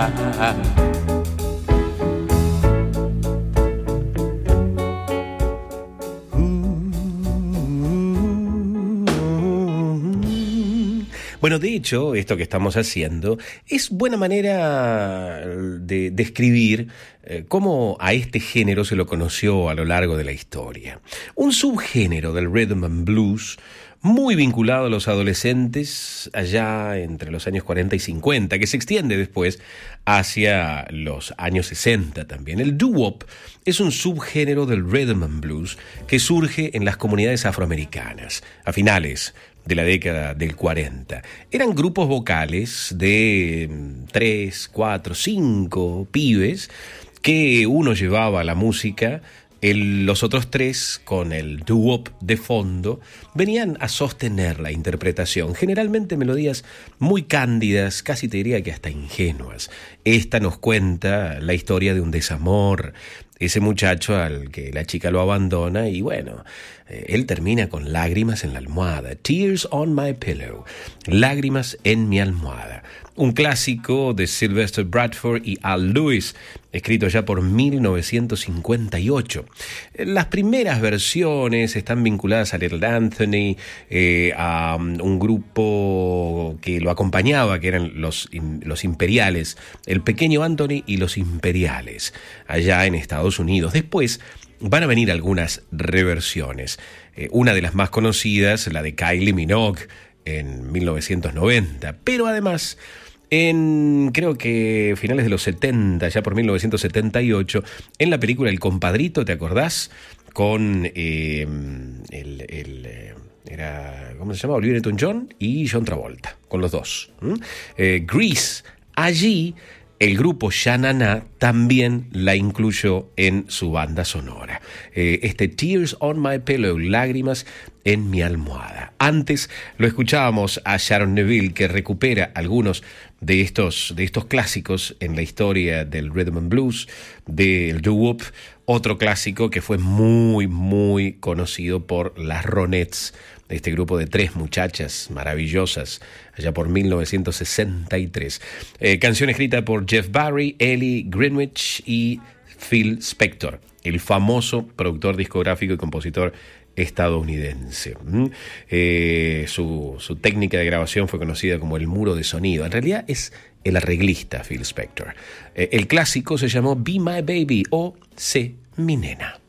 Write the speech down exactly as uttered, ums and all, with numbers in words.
Bueno, de hecho, esto que estamos haciendo es buena manera de describir eh, cómo a este género se lo conoció a lo largo de la historia. Un subgénero del rhythm and blues muy vinculado a los adolescentes allá entre los años cuarenta y cincuenta, que se extiende después hacia los años sesenta también. El doo-wop es un subgénero del rhythm and blues que surge en las comunidades afroamericanas a finales de la década del cuarenta. Eran grupos vocales de tres, cuatro, cinco pibes que uno llevaba la música. El, los otros tres, con el doo-wop de fondo, venían a sostener la interpretación, generalmente melodías muy cándidas, casi te diría que hasta ingenuas. Esta nos cuenta la historia de un desamor, ese muchacho al que la chica lo abandona y bueno, eh, él termina con lágrimas en la almohada. Tears on my pillow, lágrimas en mi almohada. Un clásico de Sylvester Bradford y Al Lewis, escrito ya por mil novecientos cincuenta y ocho. Las primeras versiones están vinculadas a Little Anthony, eh, a un grupo que lo acompañaba, que eran los, los Imperiales, el Pequeño Anthony y los Imperiales, allá en Estados Unidos. Después van a venir algunas reversiones. Eh, una de las más conocidas, la de Kylie Minogue, en mil novecientos noventa, pero además en creo que finales de los setenta, ya por mil novecientos setenta y ocho, en la película El Compadrito, ¿te acordás? Con eh, el, el eh, era, ¿cómo se llama? Olivia Newton-John y John Travolta, con los dos. ¿Mm? Eh, Grease, allí el grupo Sha Na Na también la incluyó en su banda sonora. Eh, este Tears on My Pillow, lágrimas en mi almohada. Antes lo escuchábamos a Sharon Neville, que recupera algunos de estos, de estos clásicos en la historia del rhythm and blues, del doo-wop. Otro clásico que fue muy, muy conocido por las Ronettes, este grupo de tres muchachas maravillosas, allá por mil novecientos sesenta y tres. Eh, canción escrita por Jeff Barry, Ellie Greenwich y Phil Spector, el famoso productor discográfico y compositor estadounidense. ¿Mm? Eh, su, su técnica de grabación fue conocida como el muro de sonido. En realidad es el arreglista Phil Spector. Eh, el clásico se llamó Be My Baby o Sé Mi Nena.